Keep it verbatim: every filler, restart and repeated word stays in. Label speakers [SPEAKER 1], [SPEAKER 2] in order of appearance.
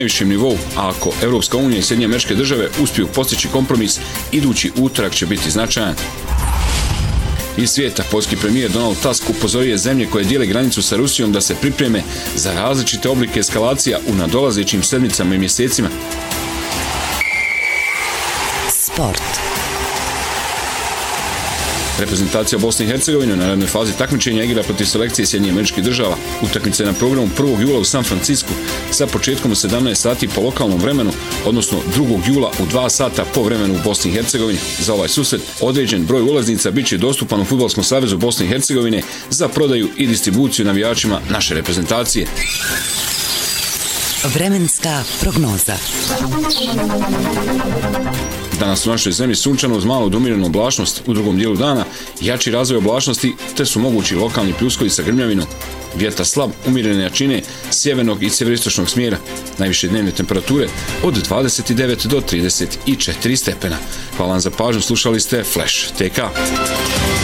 [SPEAKER 1] najvišem nivou, a ako Evropska unija i Sjedinjene Američke Države uspiju postići kompromis, idući utorak će biti značajan. Iz svijeta, poljski premijer Donald Tusk upozorio je zemlje koje dijele granicu sa Rusijom da se pripreme za različite oblike eskalacija u nadolazećim sedmicama i mjesecima.
[SPEAKER 2] Sport.
[SPEAKER 1] Reprezentacija Bosne i Hercegovine u narednoj fazi takmičenja igra protiv selekcije Sjedinjenih Američkih Država. Utakmica je na programu prvog jula u San Francisku sa početkom u sedamnaest sati po lokalnom vremenu, odnosno drugog jula u dva sata po vremenu u Bosni i Hercegovini. Za ovaj susret određen broj ulaznica bit će dostupan u Fudbalskom savezu Bosne i Hercegovine za prodaju i distribuciju navijačima naše reprezentacije.
[SPEAKER 2] Vremenska prognoza.
[SPEAKER 1] Danas u našoj zemlji sunčano uz malo domirenu oblačnost, u drugom dijelu dana jači razvoj oblačnosti te su mogući lokalni pljuskovi sa grmljavinom. Vjetar slab, umjerene jačine, sjevernog i sjeveristočnog smjera. Najviše dnevne temperature od dvadeset devet do trideset četiri stepena. Hvala vam za pažnju, slušali ste Flash T K.